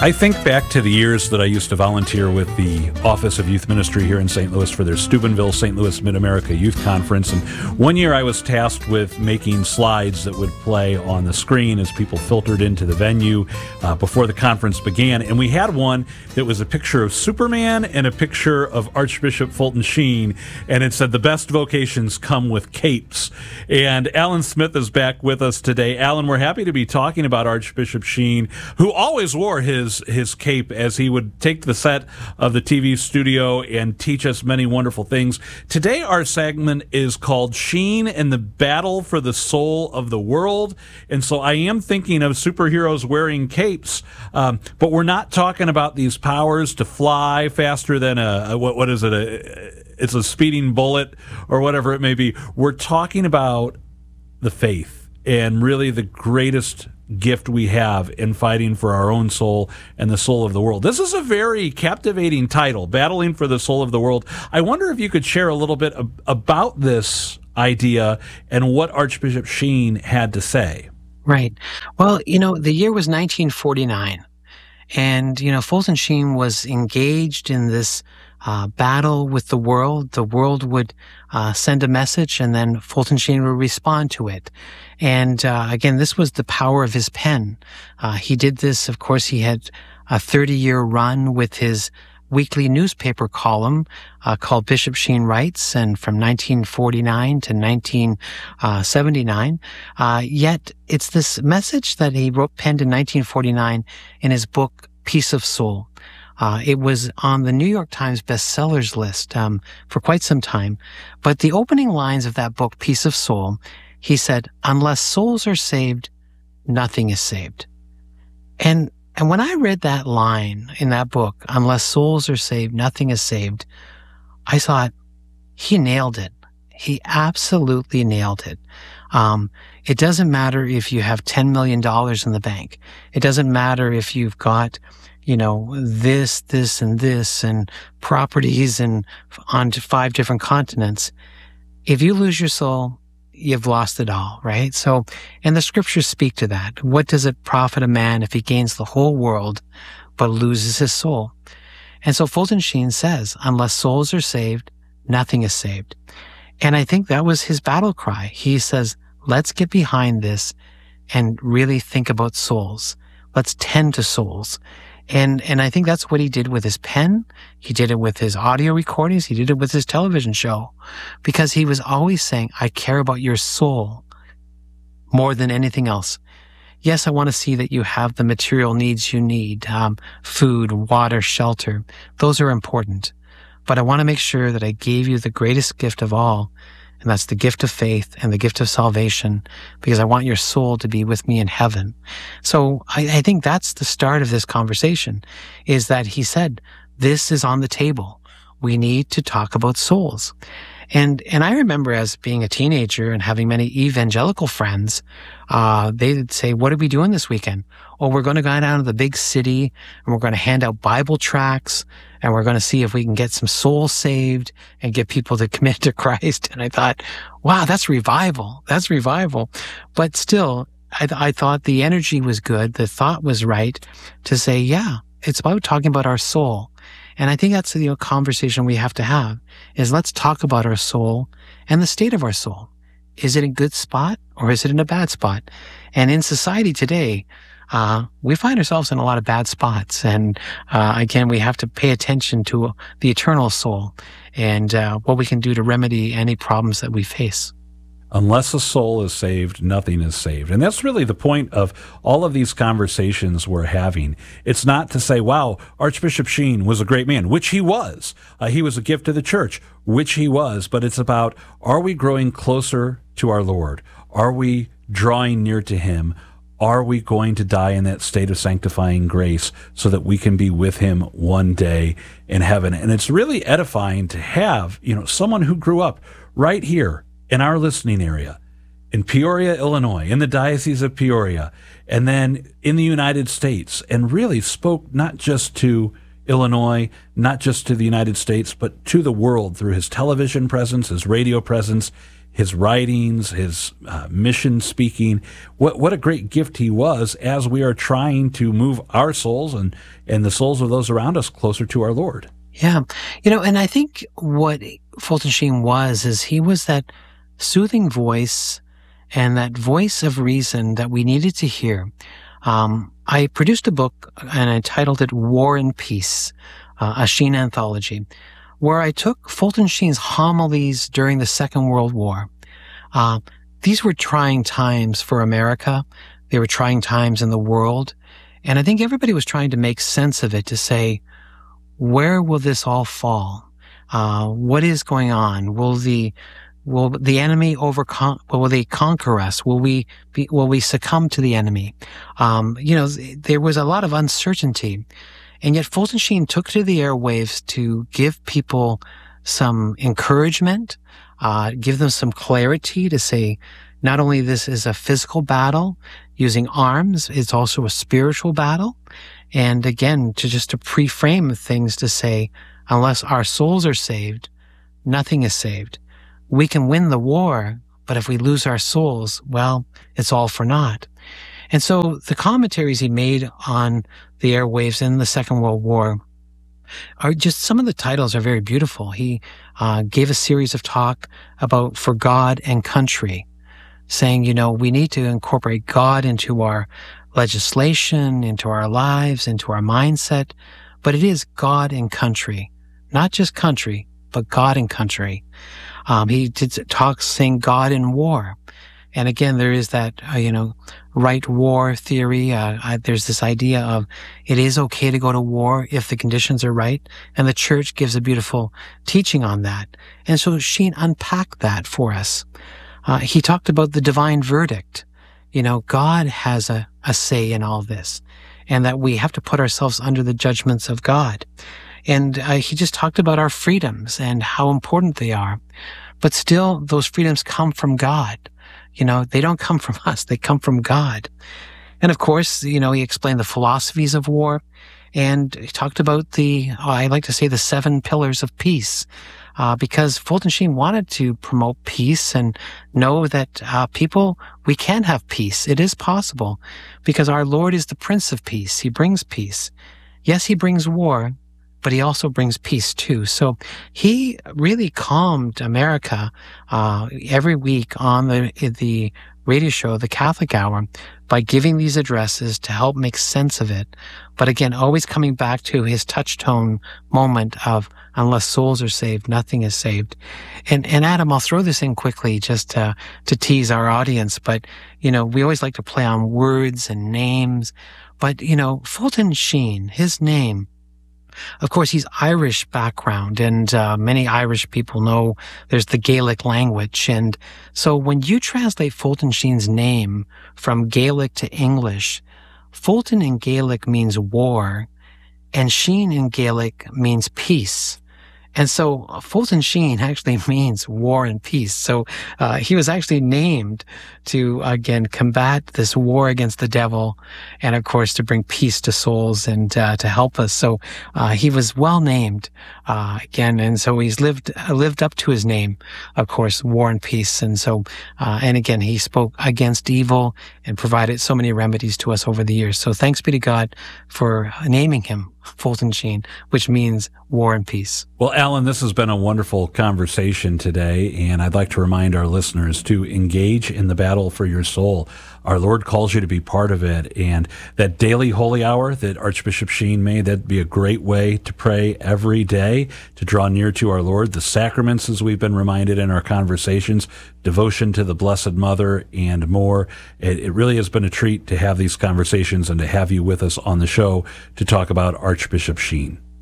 I think back to the years that I used to volunteer with the Office of Youth Ministry here in St. Louis for their Steubenville St. Louis Mid-America Youth Conference. And one year I was tasked with making slides that would play on the screen as people filtered into the venue before the conference began. And we had one that was a picture of Superman and a picture of Archbishop Fulton Sheen. And it said, "The best vocations come with capes." And Alan Smith is back with us today. Alan, we're happy to be talking about Archbishop Sheen, who always wore his cape as he would take the set of the TV studio and teach us many wonderful things. Today our segment is called Sheen and the Battle for the Soul of the World. And so I am thinking of superheroes wearing capes, but we're not talking about these powers to fly faster than what is it? It's a speeding bullet or whatever it may be. We're talking about the faith and really the greatest gift we have in fighting for our own soul and the soul of the world. This is a very captivating title, Battling for the Soul of the World. I wonder if you could share a little bit about this idea and what Archbishop Sheen had to say. Right. Well, the year was 1949, and, Fulton Sheen was engaged in this battle with the world. The world would send a message, and then Fulton Sheen would respond to it. And again, this was the power of his pen. He did this, of course, he had a 30-year run with his weekly newspaper column called Bishop Sheen Writes, and from 1949 to 1979. Yet it's this message that he penned in 1949 in his book, Peace of Soul. It was on the New York Times bestsellers list for quite some time. But the opening lines of that book, Peace of Soul, he said, "Unless souls are saved, nothing is saved." And when I read that line in that book, "Unless souls are saved, nothing is saved," I thought, he nailed it. He absolutely nailed it. It doesn't matter if you have $10 million in the bank. It doesn't matter if you've got this, and this, and properties and onto 5 different continents. If you lose your soul, you've lost it all, right? So, and the scriptures speak to that. What does it profit a man if he gains the whole world but loses his soul? And so Fulton Sheen says, unless souls are saved, nothing is saved. And I think that was his battle cry. He says, let's get behind this and really think about souls. Let's tend to souls. And I think that's what he did with his pen. He did it with his audio recordings. He did it with his television show, because he was always saying, I care about your soul more than anything else. Yes, I want to see that you have the material needs you need, food, water, shelter. Those are important. But I want to make sure that I gave you the greatest gift of all, and that's the gift of faith and the gift of salvation, because I want your soul to be with me in heaven. So I think that's the start of this conversation, is that he said, this is on the table. We need to talk about souls. And I remember as being a teenager and having many evangelical friends, they'd say, what are we doing this weekend? Oh, we're going to go down to the big city and we're going to hand out Bible tracts and we're going to see if we can get some souls saved and get people to commit to Christ. And I thought, wow, that's revival. That's revival. But still, I thought the energy was good. The thought was right to say, yeah, it's about talking about our soul. And I think that's the conversation we have to have, is let's talk about our soul and the state of our soul. Is it in a good spot or is it in a bad spot? And in society today, we find ourselves in a lot of bad spots. And again, we have to pay attention to the eternal soul and what we can do to remedy any problems that we face. Unless a soul is saved, nothing is saved. And that's really the point of all of these conversations we're having. It's not to say, wow, Archbishop Sheen was a great man, which he was. He was a gift to the church, which he was. But it's about, are we growing closer to our Lord? Are we drawing near to him? Are we going to die in that state of sanctifying grace so that we can be with him one day in heaven? And it's really edifying to have, someone who grew up right here in our listening area, in Peoria, Illinois, in the Diocese of Peoria, and then in the United States, and really spoke not just to Illinois, not just to the United States, but to the world through his television presence, his radio presence, his writings, his mission speaking. What a great gift he was as we are trying to move our souls and the souls of those around us closer to our Lord. Yeah. And I think what Fulton Sheen is he was that soothing voice and that voice of reason that we needed to hear. I produced a book and I titled it War and Peace, a Sheen anthology, where I took Fulton Sheen's homilies during the Second World War. These were trying times for America. They were trying times in the world. And I think everybody was trying to make sense of it, to say, where will this all fall? What is going on? Will the enemy will they conquer us? Will we succumb to the enemy? There was a lot of uncertainty. And yet Fulton Sheen took to the airwaves to give people some encouragement, give them some clarity, to say, not only this is a physical battle using arms, it's also a spiritual battle. And again, to pre-frame things, to say, unless our souls are saved, nothing is saved. We can win the war, but if we lose our souls, well, it's all for naught. And so the commentaries he made on the airwaves in the Second World War are just, some of the titles are very beautiful. He gave a series of talk about For God and Country, saying, we need to incorporate God into our legislation, into our lives, into our mindset. But it is God and country, not just country, but God and country. He did talks saying God in war. And again, there is that, right war theory. There's this idea of it is okay to go to war if the conditions are right. And the church gives a beautiful teaching on that. And so Sheen unpacked that for us. He talked about the divine verdict. God has a say in all this, and that we have to put ourselves under the judgments of God. And he just talked about our freedoms and how important they are. But still, those freedoms come from God. They don't come from us. They come from God. And of course, he explained the philosophies of war, and he talked about I like to say, the 7 pillars of peace. Because Fulton Sheen wanted to promote peace and know that we can have peace. It is possible, because our Lord is the Prince of Peace. He brings peace. Yes, he brings war, but he also brings peace too. So he really calmed America every week on the radio show, The Catholic Hour, by giving these addresses to help make sense of it. But again, always coming back to his touchstone moment of, unless souls are saved, nothing is saved. And Adam, I'll throw this in quickly just to tease our audience. But, we always like to play on words and names. But, Fulton Sheen, his name, of course, he's Irish background, and many Irish people know there's the Gaelic language. And so when you translate Fulton Sheen's name from Gaelic to English, Fulton in Gaelic means war, and Sheen in Gaelic means peace. And so Fulton Sheen actually means war and peace. So he was actually named to, again, combat this war against the devil, and of course to bring peace to souls and to help us. So he was well named again, and so he's lived up to his name, of course, war and peace. And so and again, he spoke against evil and provided so many remedies to us over the years. So thanks be to God for naming him Fulton Sheen, which means war and peace. Well, Alan, this has been a wonderful conversation today, and I'd like to remind our listeners to engage in the battle for your soul. Our Lord calls you to be part of it, and that daily holy hour that Archbishop Sheen made, that'd be a great way to pray every day, to draw near to our Lord. The sacraments, as we've been reminded in our conversations, devotion to the Blessed Mother, and more. It really has been a treat to have these conversations and to have you with us on the show to talk about Archbishop Sheen.